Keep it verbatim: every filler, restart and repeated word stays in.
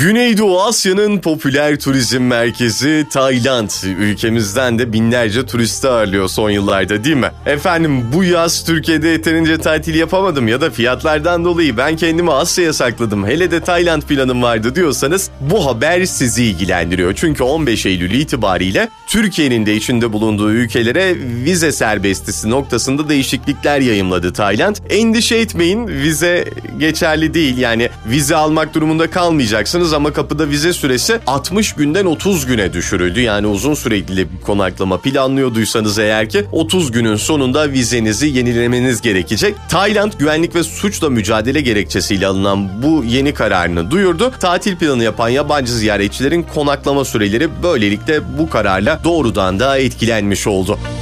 Güneydoğu Asya'nın popüler turizm merkezi Tayland ülkemizden de binlerce turisti ağırlıyor son yıllarda, değil mi? Efendim, bu yaz Türkiye'de yeterince tatil yapamadım ya da fiyatlardan dolayı ben kendimi Asya'ya sakladım, hele de Tayland planım vardı diyorsanız bu haber sizi ilgilendiriyor. Çünkü on beş Eylül itibariyle Türkiye'nin de içinde bulunduğu ülkelere vize serbestisi noktasında değişiklikler yayımladı Tayland. Endişe etmeyin, vize geçerli değil, yani vize almak durumunda kalmayacaksınız ama kapıda vize süresi altmış günden otuz güne düşürüldü. Yani uzun süreli bir konaklama planlıyorduysanız eğer ki otuz günün sonunda vizenizi yenilemeniz gerekecek. Tayland güvenlik ve suçla mücadele gerekçesiyle alınan bu yeni kararını duyurdu. Tatil planı yapan yabancı ziyaretçilerin konaklama süreleri böylelikle bu kararla doğrudan da etkilenmiş oldu.